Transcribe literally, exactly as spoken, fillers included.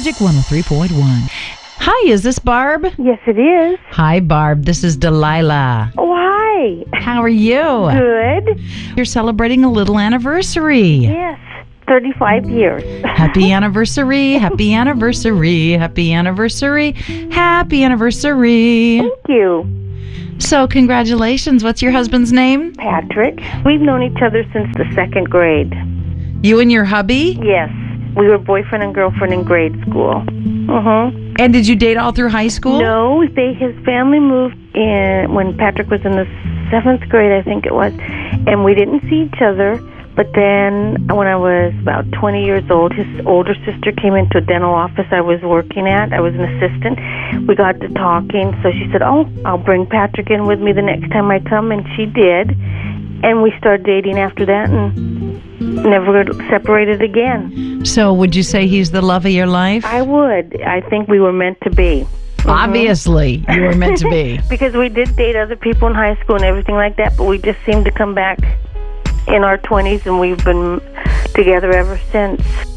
Magic one oh three point one. Hi, is this Barb? Yes, it is. Hi, Barb. This is Delilah. Oh, hi. How are you? Good. You're celebrating a little anniversary. Yes, thirty-five years. Happy anniversary, happy anniversary, happy anniversary, happy anniversary. Thank you. So, congratulations. What's your husband's name? Patrick. We've known each other since the second grade. You and your hubby? Yes. We were boyfriend and girlfriend in grade school. Mm-hmm. And did you date all through high school? No, they his family moved in when Patrick was in the seventh grade, I think it was, and we didn't see each other. But then when I was about twenty years old, his older sister came into a dental office I was working at. I was an assistant. We got to talking, so she said, oh, I'll bring Patrick in with me the next time I come, and she did. And we started dating after that and never separated again. So would you say he's the love of your life? I would. I think we were meant to be. Mm-hmm. Obviously, you were meant to be. Because we did date other people in high school and everything like that, but we just seemed to come back in our twenties, and we've been together ever since.